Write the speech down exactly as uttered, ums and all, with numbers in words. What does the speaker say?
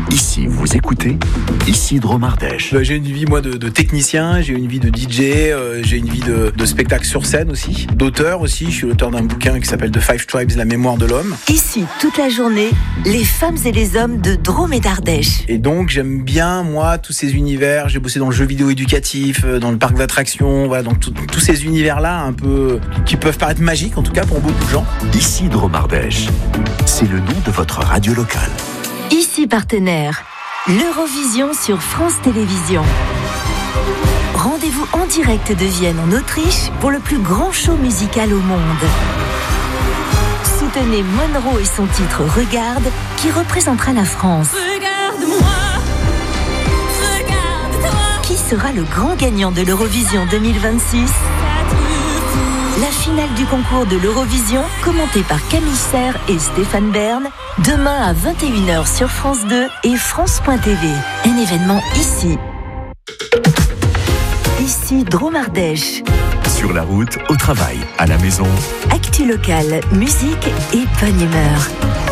Ici, vous écoutez Ici Drôme Ardèche. J'ai une vie, moi, de, de technicien, j'ai une vie de D J, euh, j'ai une vie de, de spectacle sur scène aussi, d'auteur aussi. Je suis l'auteur d'un bouquin qui s'appelle The Five Tribes, la mémoire de l'homme. Ici, toute la journée, les femmes et les hommes de Drôme et d'Ardèche. Et donc, j'aime bien, moi, tous ces univers. J'ai bossé dans le jeu vidéo éducatif, dans le parc d'attractions, voilà, dans tout, tous ces univers-là, un peu, qui peuvent paraître magiques, en tout cas, pour beaucoup de gens. Ici Drôme Ardèche, c'est le nom de votre radio locale. Ici partenaire, l'Eurovision sur France Télévisions. Rendez-vous en direct de Vienne en Autriche pour le plus grand show musical au monde. Soutenez Monroe et son titre Regarde qui représentera la France. Regarde-moi, regarde-toi. Qui sera le grand gagnant de l'Eurovision deux mille vingt-six? La finale du concours de l'Eurovision, commentée par Camille Serre et Stéphane Bern, demain à vingt et une heures sur France deux et France point T V. Un événement ici. Ici Drôme Ardèche. Sur la route, au travail, à la maison. Actu locale, musique et bonne humeur.